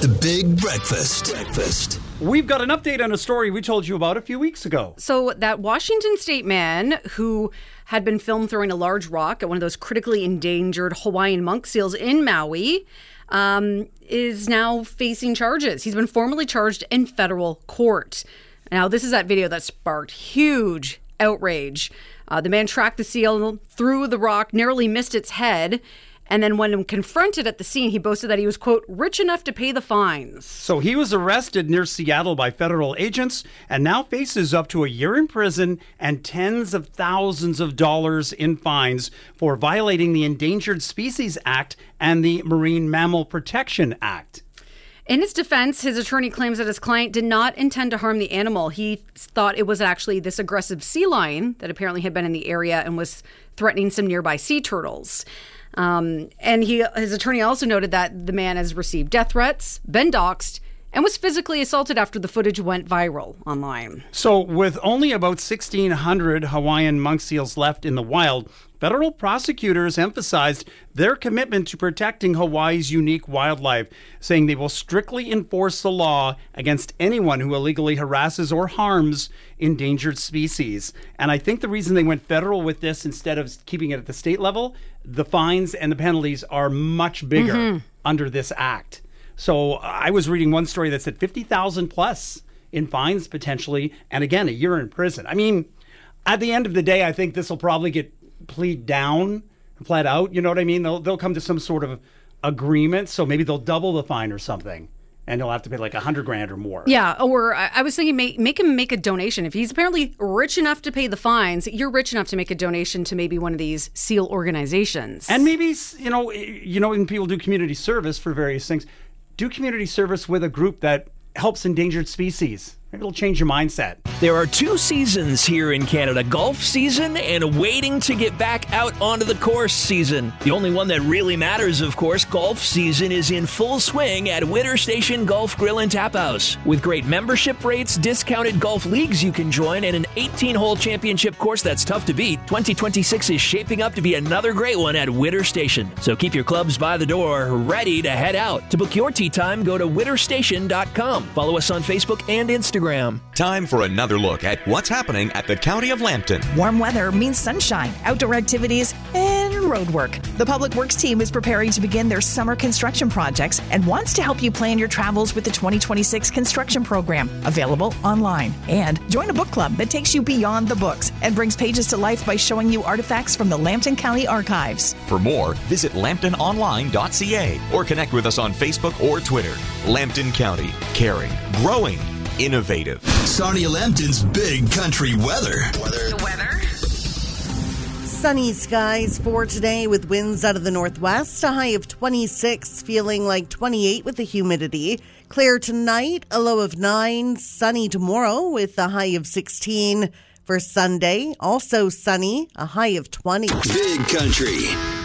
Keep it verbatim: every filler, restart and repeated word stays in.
The Big Breakfast. Breakfast. We've got an update on a story we told you about a few weeks ago. So that Washington State man who had been filmed throwing a large rock at one of those critically endangered Hawaiian monk seals in Maui um, is now facing charges. He's been formally charged in federal court. Now, this is that video that sparked huge outrage. Uh, the man tracked the seal, threw the rock, narrowly missed its head. And then when confronted at the scene, he boasted that he was, quote, rich enough to pay the fines. So he was arrested near Seattle by federal agents and now faces up to a year in prison and tens of thousands of dollars in fines for violating the Endangered Species Act and the Marine Mammal Protection Act. In his defense, his attorney claims that his client did not intend to harm the animal. He thought it was actually this aggressive sea lion that apparently had been in the area and was threatening some nearby sea turtles. Um, and he, his attorney also noted that the man has received death threats, been doxxed, and was physically assaulted after the footage went viral online. So with only about sixteen hundred Hawaiian monk seals left in the wild, federal prosecutors emphasized their commitment to protecting Hawaii's unique wildlife, saying they will strictly enforce the law against anyone who illegally harasses or harms endangered species. And I think the reason they went federal with this instead of keeping it at the state level, the fines and the penalties are much bigger mm-hmm. under this act. So I was reading one story that said fifty thousand plus in fines potentially, and again, a year in prison. I mean, at the end of the day, I think this will probably get plead down, pled out. You know what I mean? They'll they'll come to some sort of agreement. So maybe they'll double the fine or something, and he'll have to pay like a hundred grand or more. Yeah, or I was thinking make make him make a donation. If he's apparently rich enough to pay the fines, you're rich enough to make a donation to maybe one of these SEAL organizations. And maybe, you know, you know, when people do community service for various things, do community service with a group that helps endangered species. Maybe it'll change your mindset. There are two seasons here in Canada, golf season and waiting to get back out onto the course season. The only one that really matters, of course, golf season is in full swing at Witter Station Golf Grill and Tap House. With great membership rates, discounted golf leagues you can join, and an eighteen-hole championship course that's tough to beat, twenty twenty-six is shaping up to be another great one at Witter Station. So keep your clubs by the door, ready to head out. To book your tee time, go to witter station dot com. Follow us on Facebook and Instagram. Time for another look at what's happening at the County of Lambton. Warm weather means sunshine, outdoor activities, and road work. The Public Works team is preparing to begin their summer construction projects and wants to help you plan your travels with the twenty twenty-six construction program, available online. And join a book club that takes you beyond the books and brings pages to life by showing you artifacts from the Lambton County Archives. For more, visit lambton online dot c a or connect with us on Facebook or Twitter. Lambton County, caring, growing, innovative. Sarnia Lambton's Big Country Weather. Weather. The weather. Sunny skies for today with winds out of the northwest, a high of twenty-six, feeling like twenty-eight with the humidity. Clear tonight, a low of nine. Sunny tomorrow with a high of sixteen. For Sunday, also sunny, a high of twenty. Big Country.